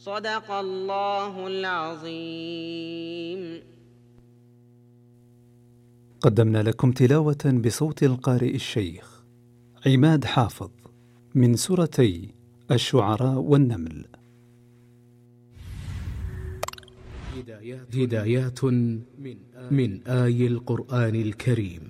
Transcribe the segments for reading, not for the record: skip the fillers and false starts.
صدق الله العظيم. قدمنا لكم تلاوة بصوت القارئ الشيخ عماد حافظ من سورتي الشعراء والنمل. هدايات من آي القرآن الكريم.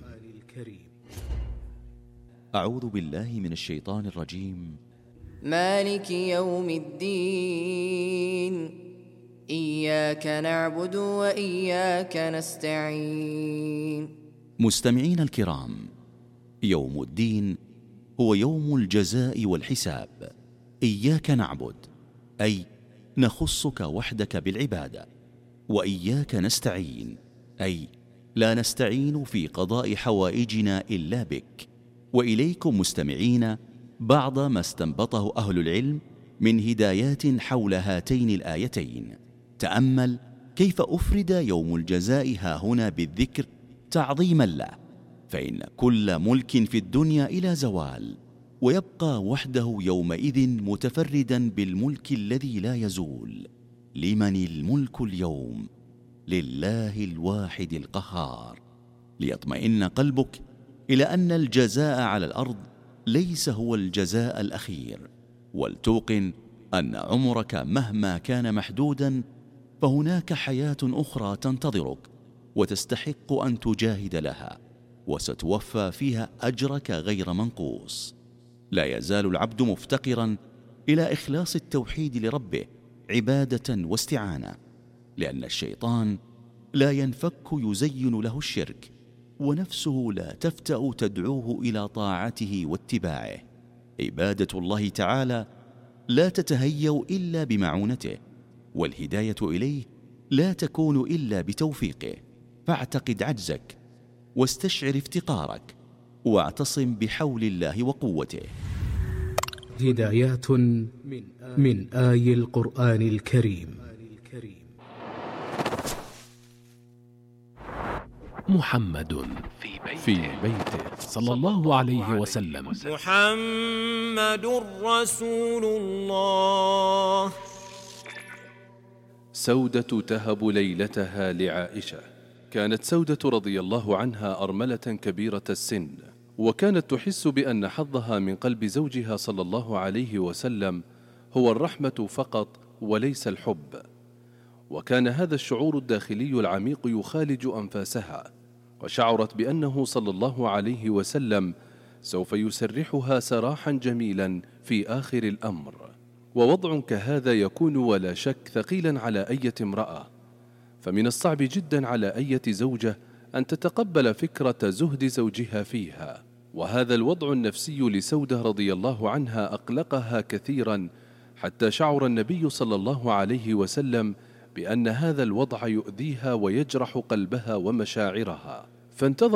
أعوذ بالله من الشيطان الرجيم. مالك يوم الدين، إياك نعبد وإياك نستعين. مستمعين الكرام، يوم الدين هو يوم الجزاء والحساب. إياك نعبد أي نخصك وحدك بالعبادة، وإياك نستعين أي لا نستعين في قضاء حوائجنا إلا بك. وإليكم مستمعين بعض ما استنبطه أهل العلم من هدايات حول هاتين الآيتين. تأمل كيف أفرد يوم الجزاء هاهنا بالذكر تعظيما له، فإن كل ملك في الدنيا إلى زوال، ويبقى وحده يومئذ متفردا بالملك الذي لا يزول. لمن الملك اليوم؟ لله الواحد القهار. ليطمئن قلبك إلى أن الجزاء على الأرض ليس هو الجزاء الأخير، ولتوقن أن عمرك مهما كان محدودا فهناك حياة أخرى تنتظرك وتستحق أن تجاهد لها، وستوفى فيها أجرك غير منقوص. لا يزال العبد مفتقرا إلى إخلاص التوحيد لربه عبادة واستعانة، لأن الشيطان لا ينفك يزين له الشرك، ونفسه لا تفتأ تدعوه إلى طاعته واتباعه. عبادة الله تعالى لا تتهيأ إلا بمعونته، والهداية إليه لا تكون إلا بتوفيقه. فاعتقد عجزك واستشعر افتقارك، واعتصم بحول الله وقوته. هدايات من آي القرآن الكريم. محمد في بيته صلى الله عليه وسلم. محمد رسول الله. سودة تهب ليلتها لعائشة. كانت سودة رضي الله عنها أرملة كبيرة السن، وكانت تحس بأن حظها من قلب زوجها صلى الله عليه وسلم هو الرحمة فقط وليس الحب، وكان هذا الشعور الداخلي العميق يخالج أنفاسها، وشعرت بأنه صلى الله عليه وسلم سوف يسرحها سراحا جميلا في آخر الأمر. ووضع كهذا يكون ولا شك ثقيلا على أية امرأة، فمن الصعب جدا على أية زوجة أن تتقبل فكرة زهد زوجها فيها. وهذا الوضع النفسي لسودة رضي الله عنها أقلقها كثيرا، حتى شعر النبي صلى الله عليه وسلم بأن هذا الوضع يؤذيها ويجرح قلبها ومشاعرها، فانتظر